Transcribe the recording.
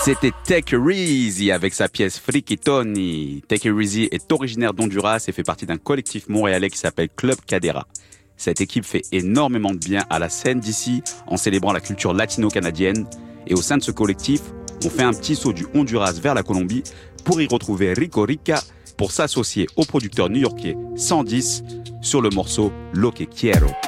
C'était Take It Easy avec sa pièce Friquitoni. Take It Easy est originaire d'Honduras et fait partie d'un collectif montréalais qui s'appelle Club Cadera. Cette équipe fait énormément de bien à la scène d'ici en célébrant la culture latino-canadienne. Et au sein de ce collectif, on fait un petit saut du Honduras vers la Colombie pour y retrouver Rico Rica pour s'associer au producteur new-yorkais 110 sur le morceau Lo que quiero.